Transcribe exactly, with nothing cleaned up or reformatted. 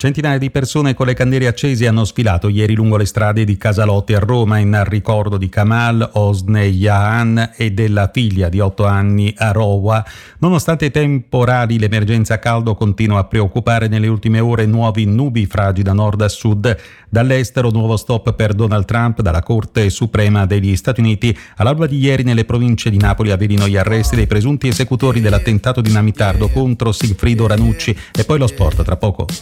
Centinaia di persone con le candele accese hanno sfilato ieri lungo le strade di Casalotti a Roma in ricordo di Kamal Hosnejahan e della figlia di otto anni Arowa. Nonostante i temporali, l'emergenza caldo continua a preoccupare. Nelle ultime ore nuovi nubifragi da nord a sud. Dall'estero nuovo stop per Donald Trump dalla Corte Suprema degli Stati Uniti. All'alba di ieri nelle province di Napoli avvenivano gli arresti dei presunti esecutori dell'attentato dinamitardo contro Silfrido Ranucci. E poi lo sport tra poco.